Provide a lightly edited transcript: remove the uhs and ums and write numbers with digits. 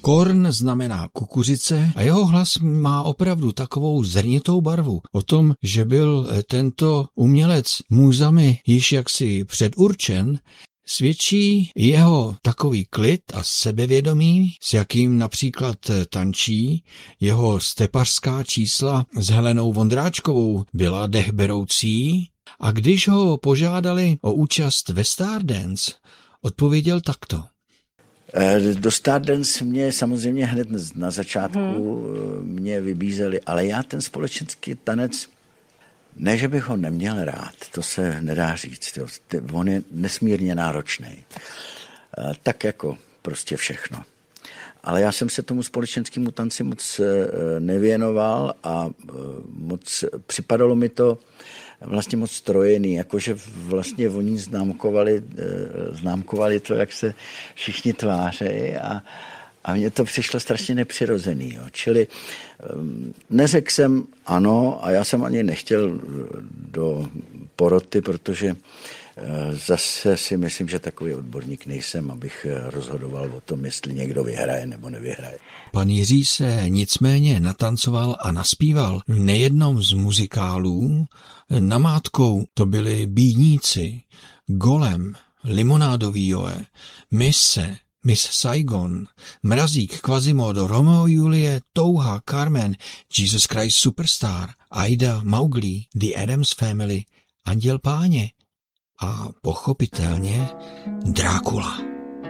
Korn znamená kukuřice a jeho hlas má opravdu takovou zrnitou barvu. O tom, že byl tento umělec můzami již jaksi předurčen, svědčí jeho takový klid a sebevědomí, s jakým například tančí. Jeho stepařská čísla s Helenou Vondráčkovou byla dechberoucí a když ho požádali o účast ve Stardance, odpověděl takto. Do Stardance mě samozřejmě hned na začátku mě vybízeli, ale já ten společenský tanec, ne, že bych ho neměl rád, to se nedá říct, jo. On je nesmírně náročný. Tak jako prostě všechno. Ale já jsem se tomu společenskému tanci moc nevěnoval a moc připadalo mi to vlastně moc strojený, jakože vlastně oni známkovali to, jak se všichni tvářejí a mně to přišlo strašně nepřirozený. Jo. Čili neřekl jsem ano a já jsem ani nechtěl do poroty, protože zase si myslím, že takový odborník nejsem, abych rozhodoval o tom, jestli někdo vyhraje nebo nevyhraje. Pan Jiří se nicméně natancoval a naspíval nejednom z muzikálů. Namátkou to byli Bídníci, Golem, Limonádový Joe, Mise, Miss Saigon, Mrazík, Quasimodo, Romeo Julie, Touha, Carmen, Jesus Christ Superstar, Aida, Mowgli, The Addams Family, Anděl Páně a pochopitelně Drákula.